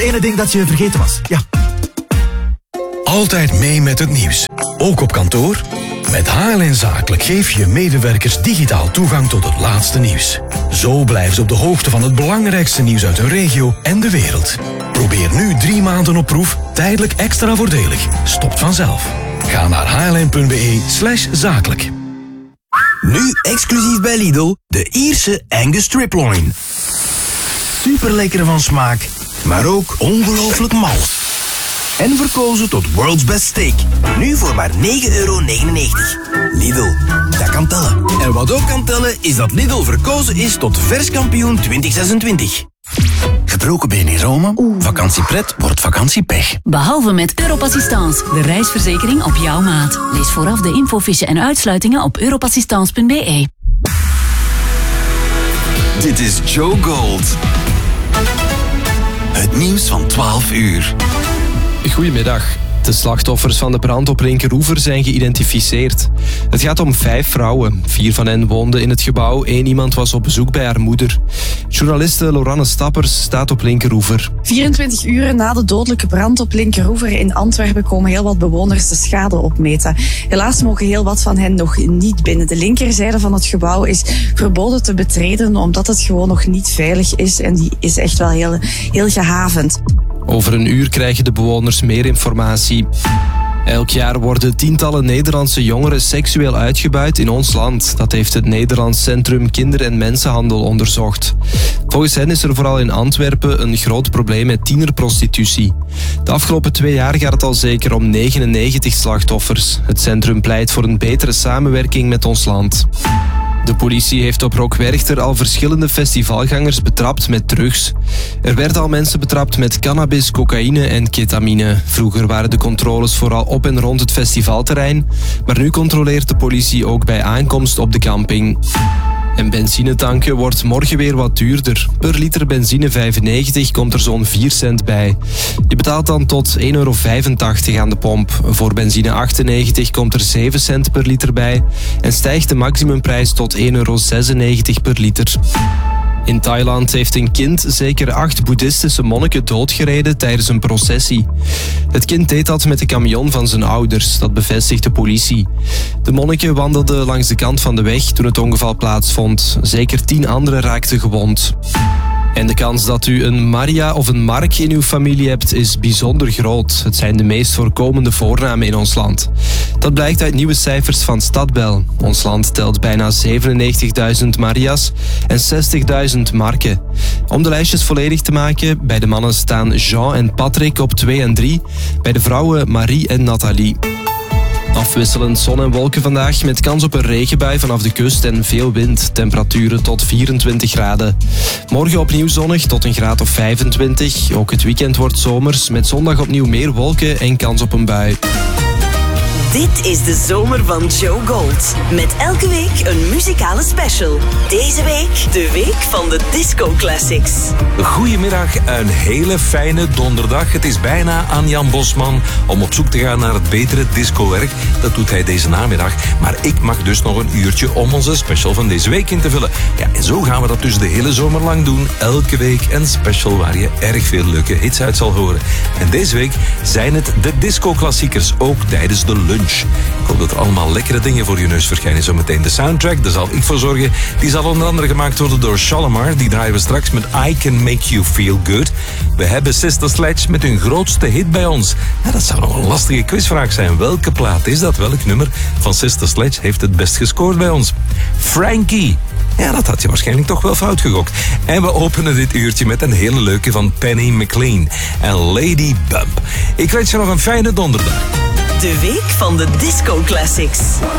ene ding dat je vergeten was. Ja. Altijd mee met het nieuws. Ook op kantoor? Met HLN Zakelijk geef je medewerkers digitaal toegang tot het laatste nieuws. Zo blijven ze op de hoogte van het belangrijkste nieuws uit hun regio en de wereld. Probeer nu 3 maanden op proef, tijdelijk extra voordelig. Stopt vanzelf. Ga naar hln.be/zakelijk. Nu exclusief bij Lidl, de Ierse Angus Striploin. Super lekker van smaak, maar ook ongelooflijk mals. En verkozen tot World's Best Steak. Nu voor maar €9,99. Lidl, dat kan tellen. En wat ook kan tellen, is dat Lidl verkozen is tot verskampioen 2026. Gebroken been in Rome? Vakantiepret wordt vakantiepech. Behalve met Europassistance, de reisverzekering op jouw maat. Lees vooraf de infofiche en uitsluitingen op europassistance.be. Dit is Joe Gold. Het nieuws van 12 uur. Goedemiddag. De slachtoffers van de brand op Linkeroever zijn geïdentificeerd. Het gaat om 5 vrouwen. 4 van hen woonden in het gebouw. 1 iemand was op bezoek bij haar moeder. Journaliste Loranne Stappers staat op Linkeroever. 24 uur na de dodelijke brand op Linkeroever in Antwerpen komen heel wat bewoners de schade opmeten. Helaas mogen heel wat van hen nog niet binnen. De linkerzijde van het gebouw is verboden te betreden omdat het gewoon nog niet veilig is en die is echt wel heel gehavend. Over een uur krijgen de bewoners meer informatie. Elk jaar worden tientallen Nederlandse jongeren seksueel uitgebuit in ons land. Dat heeft het Nederlands Centrum Kinder- en Mensenhandel onderzocht. Volgens hen is er vooral in Antwerpen een groot probleem met tienerprostitutie. De afgelopen 2 jaar gaat het al zeker om 99 slachtoffers. Het centrum pleit voor een betere samenwerking met ons land. De politie heeft op Rockwerchter al verschillende festivalgangers betrapt met drugs. Er werden al mensen betrapt met cannabis, cocaïne en ketamine. Vroeger waren de controles vooral op en rond het festivalterrein, maar nu controleert de politie ook bij aankomst op de camping. En benzinetanken wordt morgen weer wat duurder. Per liter benzine 95 komt er zo'n 4 cent bij. Je betaalt dan tot €1,85 aan de pomp. Voor benzine 98 komt er 7 cent per liter bij en stijgt de maximumprijs tot €1,96 per liter. In Thailand heeft een kind zeker 8 boeddhistische monniken doodgereden tijdens een processie. Het kind deed dat met de camion van zijn ouders, dat bevestigt de politie. De monniken wandelden langs de kant van de weg toen het ongeval plaatsvond. Zeker 10 anderen raakten gewond. En de kans dat u een Maria of een Mark in uw familie hebt is bijzonder groot. Het zijn de meest voorkomende voornamen in ons land. Dat blijkt uit nieuwe cijfers van Stadbel. Ons land telt bijna 97.000 Maria's en 60.000 Marken. Om de lijstjes volledig te maken, bij de mannen staan Jean en Patrick op 2 en 3. Bij de vrouwen Marie en Nathalie. Afwisselend zon en wolken vandaag met kans op een regenbui vanaf de kust en veel wind. Temperaturen tot 24 graden. Morgen opnieuw zonnig tot een graad of 25. Ook het weekend wordt zomers met zondag opnieuw meer wolken en kans op een bui. Dit is de zomer van Joe Gold. Met elke week een muzikale special. Deze week de week van de Disco Classics. Goedemiddag, een hele fijne donderdag. Het is bijna aan Jan Bosman om op zoek te gaan naar het betere discowerk. Dat doet hij deze namiddag. Maar ik mag dus nog een uurtje om onze special van deze week in te vullen. Ja, en zo gaan we dat dus de hele zomer lang doen. Elke week een special waar je erg veel leuke hits uit zal horen. En deze week zijn het de disco-klassiekers, ook tijdens de lunch. Ik hoop dat er allemaal lekkere dingen voor je neus verschijnen. Zometeen de soundtrack, daar zal ik voor zorgen. Die zal onder andere gemaakt worden door Shalimar. Die draaien we straks met I Can Make You Feel Good. We hebben Sister Sledge met hun grootste hit bij ons. Ja, dat zou nog een lastige quizvraag zijn. Welke plaat is dat? Welk nummer van Sister Sledge heeft het best gescoord bij ons? Frankie. Ja, dat had je waarschijnlijk toch wel fout gegokt. En we openen dit uurtje met een hele leuke van Penny McLean en Lady Bump. Ik wens je nog een fijne donderdag. De week van de Disco Classics.